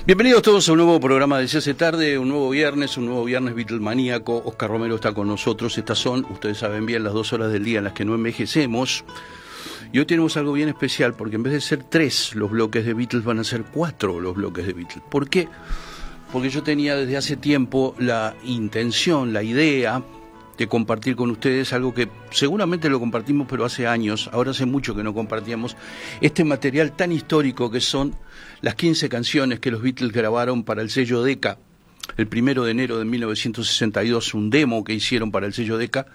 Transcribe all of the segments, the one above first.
Bienvenidos todos a un nuevo programa de Se hace tarde, un nuevo viernes Beatlemaníaco. Oscar Romero está con nosotros. Estas son, ustedes saben bien, las 2 horas del día en las que no envejecemos. Y hoy tenemos algo bien especial, porque en vez de ser 3 los bloques de Beatles, van a ser 4 los bloques de Beatles. ¿Por qué? Porque yo tenía desde hace tiempo la intención, la idea de compartir con ustedes algo que seguramente lo compartimos, pero hace años, ahora hace mucho que no compartíamos, este material tan histórico que son las 15 canciones que los Beatles grabaron para el sello Decca, el 1 de enero de 1962, un demo que hicieron para el sello Decca,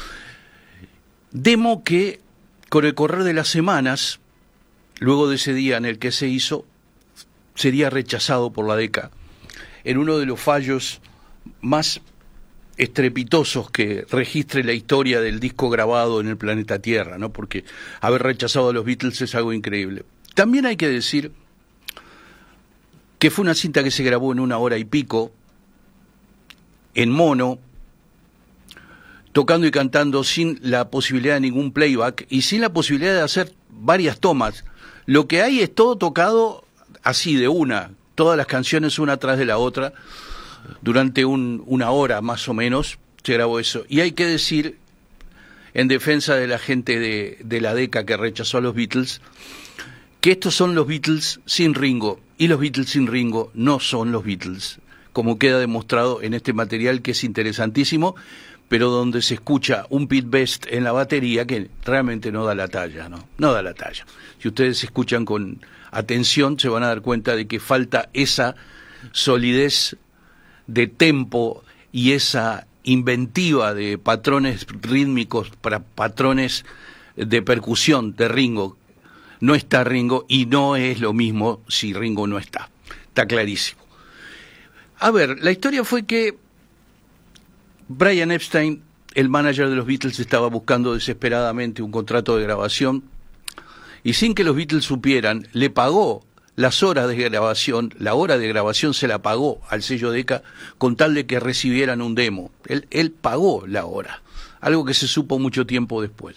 demo que con el correr de las semanas, luego de ese día en el que se hizo, sería rechazado por la Decca, en uno de los fallos más estrepitosos que registre la historia del disco grabado en el planeta Tierra, ¿no? Porque haber rechazado a los Beatles es algo increíble. También hay que decir que fue una cinta que se grabó en 1 hora y pico, en mono, tocando y cantando sin la posibilidad de ningún playback y sin la posibilidad de hacer varias tomas. Lo que hay es todo tocado así de una, todas las canciones una tras de la otra. Durante 1 hora más o menos se grabó eso. Y hay que decir, en defensa de la gente de la Decca que rechazó a los Beatles, que estos son los Beatles sin Ringo, y los Beatles sin Ringo no son los Beatles, como queda demostrado en este material que es interesantísimo, pero donde se escucha un Pete Best en la batería que realmente no da la talla, no da la talla. Si ustedes escuchan con atención se van a dar cuenta de que falta esa solidez de tempo y esa inventiva de patrones rítmicos para patrones de percusión de Ringo. No está Ringo y no es lo mismo si Ringo no está. Está clarísimo. A ver, la historia fue que Brian Epstein, el manager de los Beatles, estaba buscando desesperadamente un contrato de grabación y sin que los Beatles supieran, le pagó las horas de grabación, la hora de grabación se la pagó al sello Decca con tal de que recibieran un demo. Él pagó la hora, algo que se supo mucho tiempo después.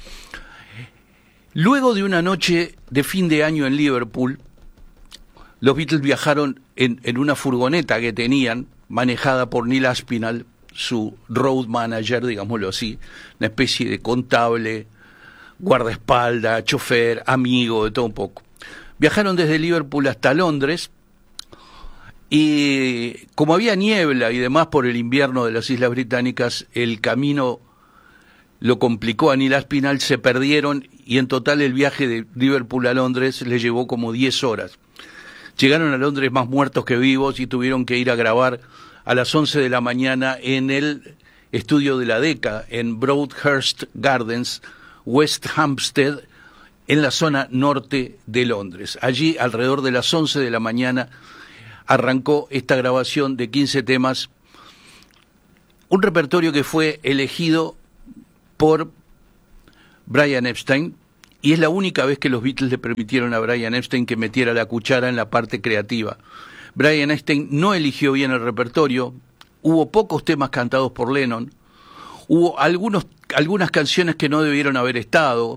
Luego de una noche de fin de año en Liverpool, los Beatles viajaron en una furgoneta que tenían, manejada por Neil Aspinall, su road manager, digámoslo así, una especie de contable, guardaespaldas, chofer, amigo, de todo un poco. Viajaron desde Liverpool hasta Londres y como había niebla y demás por el invierno de las Islas Británicas, el camino lo complicó a Neil Aspinall, se perdieron y en total el viaje de Liverpool a Londres les llevó como 10 horas. Llegaron a Londres más muertos que vivos y tuvieron que ir a grabar a las 11 de la mañana en el estudio de la Decca, en Broadhurst Gardens, West Hampstead, en la zona norte de Londres. Allí, alrededor de las 11 de la mañana, arrancó esta grabación de 15 temas, un repertorio que fue elegido por Brian Epstein, y es la única vez que los Beatles le permitieron a Brian Epstein que metiera la cuchara en la parte creativa. Brian Epstein no eligió bien el repertorio, hubo pocos temas cantados por Lennon, hubo algunas canciones que no debieron haber estado,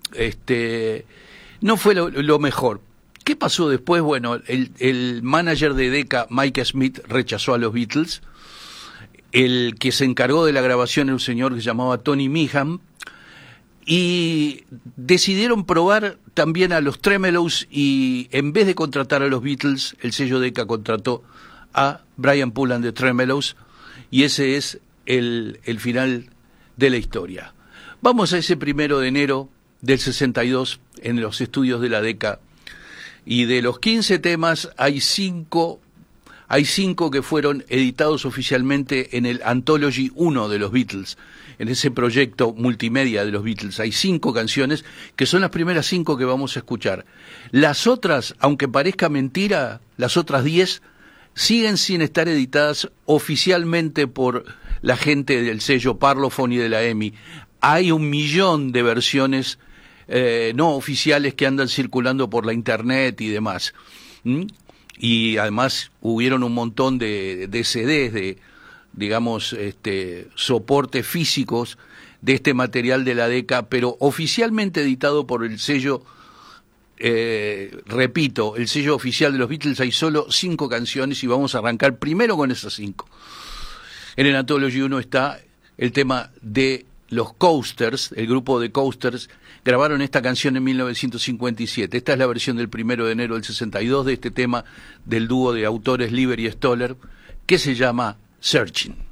no fue lo mejor. ¿Qué pasó después? Bueno, el manager de Decca, Mike Smith, rechazó a los Beatles. El que se encargó de la grabación era un señor que se llamaba Tony Meehan, y decidieron probar también a los Tremelows, y en vez de contratar a los Beatles, el sello Decca contrató a Brian Poole and the Tremelows, y ese es el final de la historia. Vamos a ese 1 de enero del 62 en los estudios de la Decca, y de los 15 temas hay 5 que fueron editados oficialmente en el Anthology 1 de los Beatles, en ese proyecto multimedia de los Beatles. Hay 5 canciones que son las primeras 5 que vamos a escuchar. Las otras, aunque parezca mentira, las otras 10 siguen sin estar editadas oficialmente por la gente del sello Parlophone y de la EMI. Hay 1 millón de versiones no oficiales que andan circulando por la internet y demás. Y además hubieron un montón de CDs, de digamos, soportes físicos de este material de la Decca, pero oficialmente editado por el sello repito, el sello oficial de los Beatles hay solo 5 canciones y vamos a arrancar primero con esas 5. En el Anthology 1 está el tema de los Coasters, el grupo de Coasters, grabaron esta canción en 1957. Esta es la versión del 1 de enero del 62 de este tema del dúo de autores Lieber y Stoller, que se llama Searching.